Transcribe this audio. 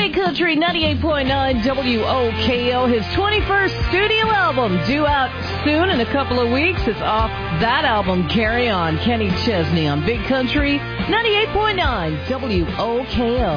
Big Country 98.9 WOKO. His 21st studio album due out soon in a couple of weeks. It's off that album, Carry On. Kenny Chesney on Big Country 98.9 WOKO.